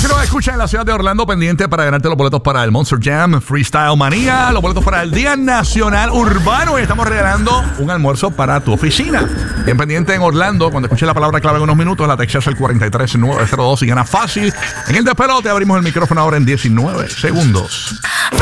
que nos escuchan en la ciudad de Orlando, pendiente para ganarte los boletos para el Monster Jam Freestyle Manía, los boletos para el Día Nacional Urbano, y estamos regalando un almuerzo para tu oficina. Bien pendiente en Orlando, cuando escuches la palabra clave en unos minutos, la textas al 43902 y gana fácil. En el despelote abrimos el micrófono ahora en 19 segundos.